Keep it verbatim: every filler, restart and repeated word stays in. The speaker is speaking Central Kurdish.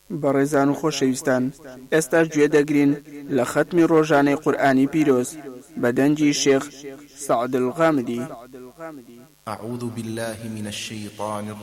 بەڕێزان و خۆشەویستان، ئێستا گوێ دەگرین لە ختمی ڕۆژانەی قورئانی پیرۆز بەدەنجی شێخ سەعد الغامدی. أعوذ بالله من الشيطان